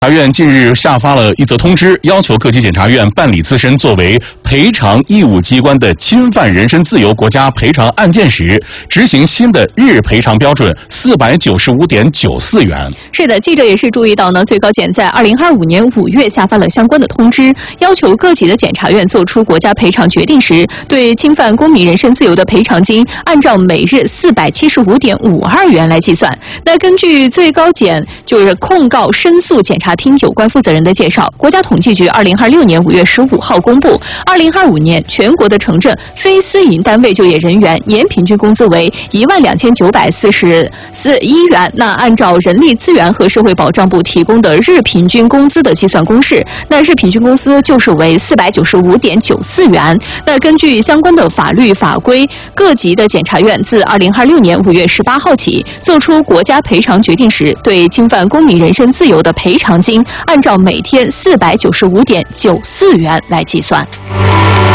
法院近日下发了一则通知，要求各级检察院办理自身作为赔偿义务机关的侵犯人身自由国家赔偿案件时，执行新的日赔偿标准495.94元。 是的，记者也是注意到呢，最高检在2025年5月下发了相关的通知，要求各级的检察院作出国家赔偿决定时，对侵犯公民人身自由的赔偿金按照每日475.52元来计算。那根据最高检就是控告申诉检察厅有关负责人的介绍，国家统计局2026年5月15号公布，2025年全国的城镇非私营单位就业人员年平均工资为12941元。那按照人力资源和社会保障部提供的日平均工资的计算公式，那日平均工资就是为495.94元。那根据相关的法律法规，各级的检察院自2026年5月18号起，作出国家赔偿决定时，对侵犯公民人身自由的赔偿金按照每天495.94元来计算。